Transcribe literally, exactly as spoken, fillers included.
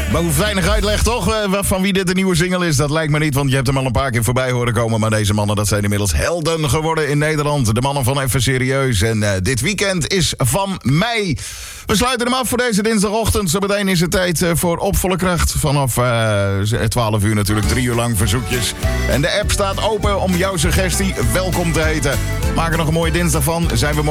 Maar hoeft weinig uitleg toch, uh, van wie dit de nieuwe single is? Dat lijkt me niet, want je hebt hem al een paar keer voorbij horen komen. Maar deze mannen, dat zijn inmiddels helden geworden in Nederland. De mannen van Even Serieus. En uh, dit weekend is van mij. We sluiten hem af voor deze dinsdagochtend. Zometeen is het tijd uh, voor Op Volle Kracht. Vanaf uh, twaalf uur natuurlijk, drie uur lang verzoekjes. En de app staat open om jouw suggestie welkom te heten. Maak er nog een mooie dinsdag van. Zijn we